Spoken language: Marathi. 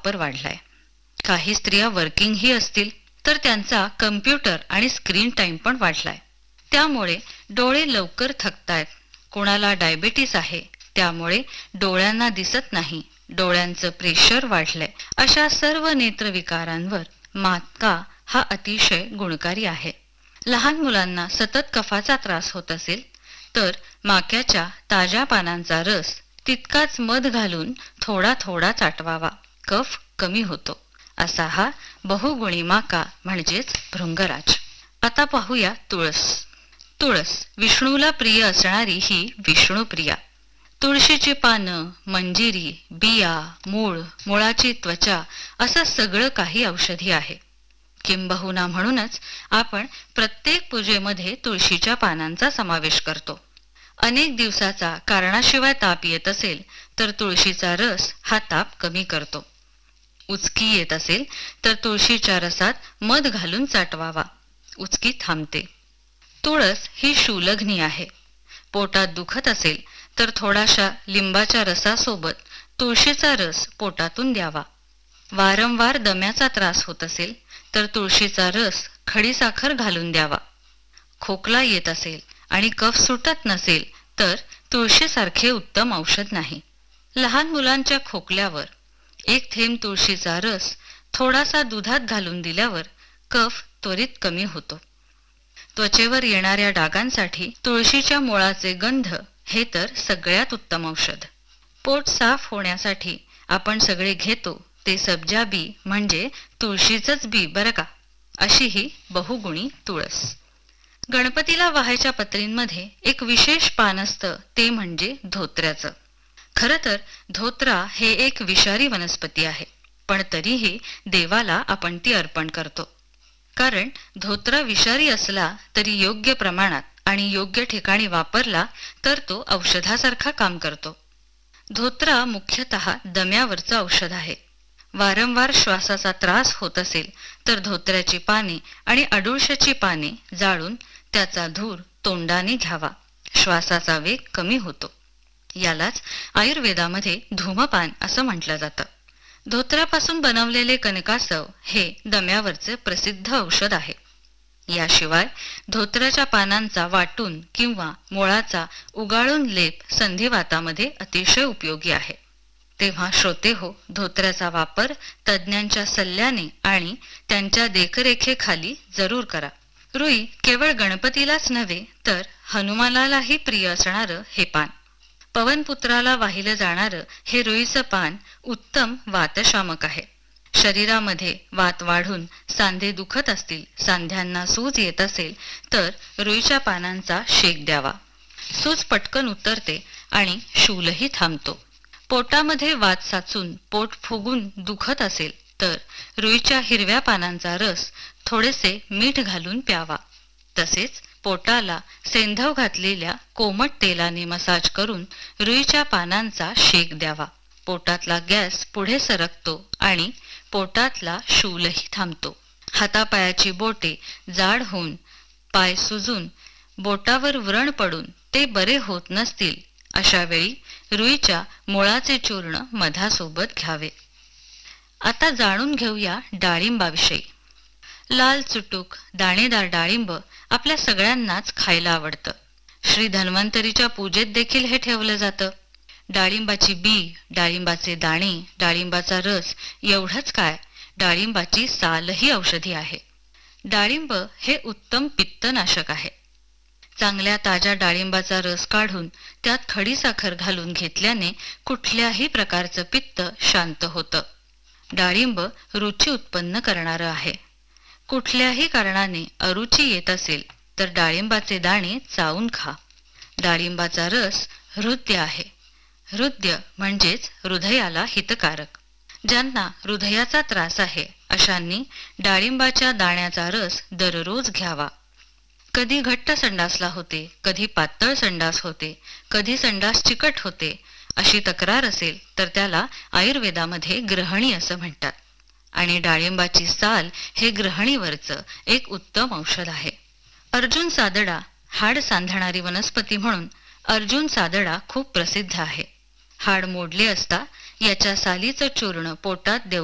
वापर वाढलाय. काही स्त्रिया वर्किंगही असतील तर त्यांचा कम्प्युटर आणि स्क्रीन टाइम पण वाढलाय. त्यामुळे डोळे लवकर थकतायत. कोणाला डायबिटीस आहे, त्यामुळे डोळ्यांना दिसत नाही, डोळ्यांचं प्रेशर वाढलंय. अशा सर्व नेत्रविकारांवर मातका हा अतिशय गुणकारी आहे. लहान मुलांना सतत कफाचा त्रास होत असेल तर माक्याच्या ताज्या पानांचा रस तितकाच मध घालून थोडा थोडा चाटवावा. कफ कमी होतो. असा हा बहुगुणी माका म्हणजेच भृंगराज. आता पाहूया तुळस. तुळस विष्णूला प्रिय असणारी ही विष्णुप्रिया. तुळशीची पानं, मंजिरी, बिया, मूळ, मुळाची त्वचा असं सगळं काही औषधी आहे. किंबहुना म्हणूनच आपण प्रत्येक पूजेमध्ये तुळशीच्या पानांचा समावेश करतो. अनेक दिवसाचा कारणाशिवाय ताप येत असेल तर तुळशीचा रस हा ताप कमी करतो. उचकी येत असेल तर तुळशीच्या रसात मध घालून चाटवावा, उचकी थांबते. तुळस ही शूलग्नी आहे. पोटात दुखत असेल तर थोडाशा लिंबाच्या रसासोबत तुळशीचा रस पोटातून द्यावा. वारंवार दम्याचा त्रास होत असेल तर तुळशीचा रस खडीसाखर घालून द्यावा. खोकला येत असेल आणि कफ सुटत नसेल तर तुळशीसारखे उत्तम औषध नाही. लहान मुलांच्या खोकल्यावर एक थेंब तुळशीचा रस थोडासा दुधात घालून दिल्यावर कफ त्वरित कमी होतो. त्वचेवर येणाऱ्या डागांसाठी तुळशीच्या मुळाचे गंध हे तर सगळ्यात उत्तम औषध. पोट साफ होण्यासाठी आपण सगळे घेतो ते सब्जा बी म्हणजे तुळशीचंच बी बरं का. अशी ही बहुगुणी तुळस. गणपतीला वाहायच्या पत्रींमध्ये एक विशेष पान असतं, ते म्हणजे धोत्र्याचं. खरं तर धोत्रा हे एक विषारी वनस्पती आहे, पण तरीही देवाला आपण ती अर्पण करतो. कारण धोत्रा विषारी असला तरी योग्य प्रमाणात आणि योग्य ठिकाणी वापरला तर तो औषधासारखा काम करतो. धोत्रा मुख्यतः दम्यावरचं औषध आहे. वारंवार श्वासाचा त्रास होत असेल तर धोत्र्याची पाने आणि अडुळशाची पाने जाळून त्याचा धूर तोंडाने घ्यावा. श्वासाचा वेग कमी होतो. यालाच आयुर्वेदामध्ये धूमपान असं म्हटलं जातं. धोत्र्यापासून बनवलेले कनकासव हे दम्यावरचे प्रसिद्ध औषध आहे. याशिवाय धोत्र्याच्या पानांचा वाटून किंवा मुळाचा उगाळून लेप संधिवातामध्ये अतिशय उपयोगी आहे. तेव्हा श्रोतेहो, धोत्र्याचा वापर तज्ज्ञांच्या सल्ल्याने आणि त्यांच्या देखरेखेखाली जरूर करा. रुई केवळ गणपतीलाच नव्हे तर हनुमानालाही प्रिय असणारं हे पान. पवनपुत्राला वाहिलं जाणारं हे रुईचं पान उत्तम वातशामक आहे. शरीरामध्ये वात वाढून सांधे दुखत असतील, सांध्यांना सूज येत असेल तर रुईच्या पानांचा शेक द्यावा. सूज पटकन उतरते आणि शूलही थांबतो. पोटामध्ये वात साचून पोट फुगून दुखत असेल तर रुईच्या हिरव्या पानांचा रस थोडेसे मीठ घालून प्यावा. तसेच पोटाला सेंधव घातलेल्या कोमट तेलाने मसाज करून रुईच्या पानांचा शेक द्यावा. पोटातला गॅस पुढे सरकतो आणि पोटातला शूलही थांबतो. हातापायाची बोटे जाड होऊन, पाय सुजून, बोटावर व्रण पडून ते बरे होत नसतील अशा वेळी रुईच्या मुळाचे चूर्ण मधासोबत घ्यावे. आता जाणून घेऊया डाळिंबाविषयी. लाल चुटूक दाणेदार डाळिंब आपल्या सगळ्यांनाच खायला आवडतं. श्री धन्वंतरीच्या पूजेत देखील हे ठेवलं जातं. डाळिंबाची बी, डाळिंबाचे दाणे, डाळिंबाचा रस एवढंच काय, डाळिंबाची सालही औषधी आहे. डाळिंब हे उत्तम पित्तनाशक आहे. चांगल्या ताज्या डाळिंबाचा रस काढून त्यात खडीसाखर घालून घेतल्याने कुठल्याही प्रकारचं पित्त शांत होतं. डाळिंब रुची उत्पन्न करणारं आहे. कुठल्याही कारणाने अरुची येत असेल तर डाळिंबाचे दाणे चावून खा. डाळिंबाचा रस हृद्य आहे. हृद्य म्हणजेच हृदयाला हितकारक. ज्यांना हृदयाचा त्रास आहे अशांनी डाळिंबाच्या दाण्याचा रस दररोज घ्यावा. कधी घट्ट संडासला होते, कधी पातळ संडास होते, कधी संडास चिकट होते अशी तक्रार असेल तर त्याला आयुर्वेदामध्ये ग्रहणी असं म्हणतात. आणि डाळिंबाची साल हे ग्रहणीवरचं एक उत्तम औषध आहे. अर्जुन सादडा हाड सांधणारी वनस्पती म्हणून अर्जुन सादडा खूप प्रसिद्ध आहे. हाड मोडले असता याच्या सालीचं चूर्ण पोटात देऊन